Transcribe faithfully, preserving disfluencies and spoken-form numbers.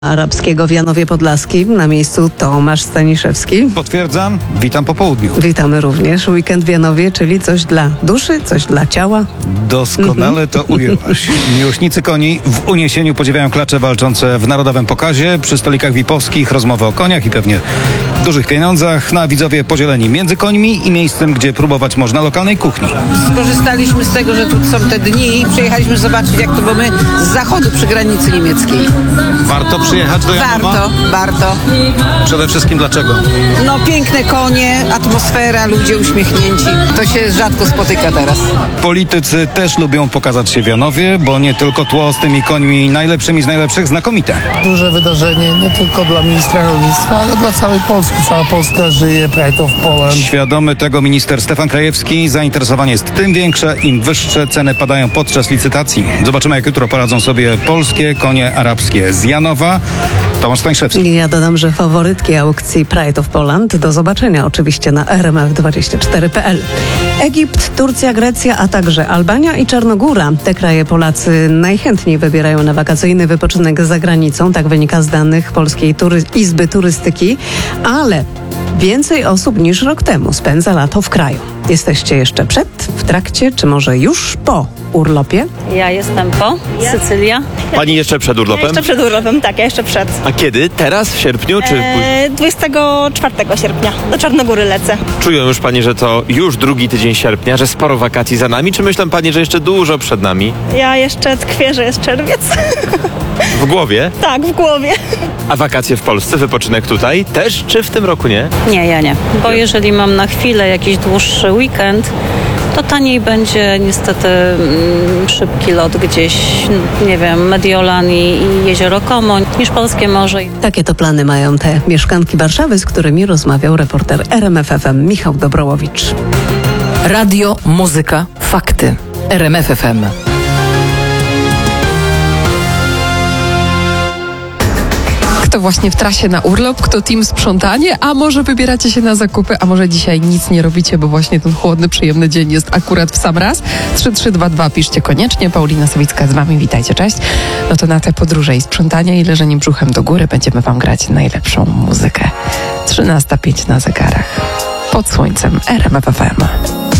Arabskiego w Janowie Podlaskim. Na miejscu Tomasz Staniszewski. Potwierdzam, witam po południu. Witamy również. Weekend w Janowie, czyli coś dla duszy, coś dla ciała. Doskonale to ujęłaś. Miłośnicy koni w uniesieniu podziwiają klacze walczące w Narodowym Pokazie. Przy stolikach vipowskich rozmowy o koniach i pewnie dużych pieniądzach. Na widzowie podzieleni między końmi i miejscem, gdzie próbować można lokalnej kuchni. Skorzystaliśmy z tego, że tu są te dni i przyjechaliśmy zobaczyć, jak to, bo my z zachodu przy granicy niemieckiej. Warto przyjechać do Janowa? Warto, warto. Przede wszystkim dlaczego? No piękne konie, atmosfera, ludzie uśmiechnięci. To się rzadko spotyka teraz. Politycy też lubią pokazać się w Janowie, bo nie tylko tło z tymi końmi najlepszymi z najlepszych, znakomite. Duże wydarzenie nie tylko dla ministra rolnictwa, ale dla całej Polski. Cała Polska żyje, Pride of Poland. Świadomy tego minister Stefan Krajewski, zainteresowanie jest tym większe, im wyższe ceny padają podczas licytacji. Zobaczymy, jak jutro poradzą sobie polskie konie arabskie z Janowa. Tomasz Staniszewski. Ja dodam, że faworytki aukcji Pride of Poland do zobaczenia oczywiście na r m f dwadzieścia cztery kropka p l. Egipt, Turcja, Grecja, a także Albania i Czarnogóra. Te kraje Polacy najchętniej wybierają na wakacyjny wypoczynek za granicą. Tak wynika z danych Polskiej Tury- Izby Turystyki. Ale więcej osób niż rok temu spędza lato w kraju. Jesteście jeszcze przed, w trakcie, czy może już po urlopie? Ja jestem po, Sycylia. Pani jeszcze przed Ja urlopem? jeszcze przed urlopem, tak, ja jeszcze przed. A kiedy? Teraz? W sierpniu? Czy później? E, dwudziestego czwartego sierpnia do Czarnogóry lecę. Czują już Pani, że to już drugi tydzień sierpnia, że sporo wakacji za nami? Czy myślą Pani, że jeszcze dużo przed nami? Ja jeszcze tkwię, że jest czerwiec. W głowie? Tak, w głowie. A wakacje w Polsce, wypoczynek tutaj też? Czy w tym roku nie? Nie, ja nie. Bo jeżeli mam na chwilę jakiś dłuższy weekend, to taniej będzie niestety mm, szybki lot gdzieś, nie wiem, Mediolan i, i Jezioro Komoń, niż polskie morze. Takie to plany mają te mieszkanki Warszawy, z którymi rozmawiał reporter R M F F M Michał Dobrołowicz. Radio, muzyka, fakty. R M F F M. Kto właśnie w trasie na urlop, kto team sprzątanie, a może wybieracie się na zakupy, a może dzisiaj nic nie robicie, bo właśnie ten chłodny, przyjemny dzień jest akurat w sam raz. trzy trzy dwa dwa piszcie koniecznie. Paulina Sawicka z wami, witajcie, cześć. No to na te podróże i sprzątanie i leżenie brzuchem do góry będziemy wam grać najlepszą muzykę. trzynasta pięć na zegarach. Pod słońcem R M F F M.